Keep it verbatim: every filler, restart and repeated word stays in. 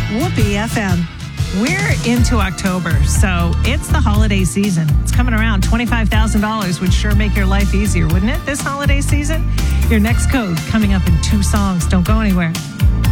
Whoopee F M. We're into October, so it's the holiday season. It's coming around. twenty-five thousand dollars would sure make your life easier, wouldn't it, this holiday season? Your next code coming up in two songs. Don't go anywhere.